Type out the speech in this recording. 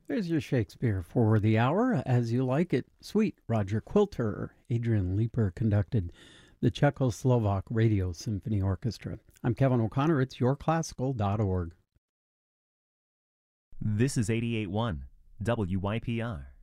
There's your Shakespeare for the hour, as you like it. Sweet Roger Quilter, Adrian Leeper conducted the Czechoslovak Radio Symphony Orchestra. I'm Kevin O'Connor. It's yourclassical.org. This is 88.1 WYPR.